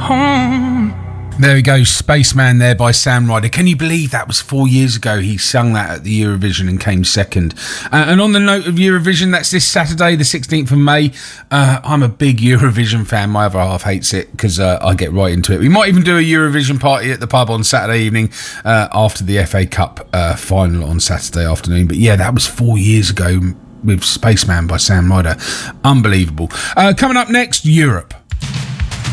There we go, Spaceman there by Sam Ryder. Can you believe that was 4 years ago he sung that at the Eurovision and came second? And on the note of Eurovision, that's this Saturday, the 16th of May. I'm a big Eurovision fan. My other half hates it because I get right into it. We might even do a Eurovision party at the pub on Saturday evening after the FA Cup final on Saturday afternoon. But yeah, that was 4 years ago with Spaceman by Sam Ryder. Unbelievable. Coming up next, Europe.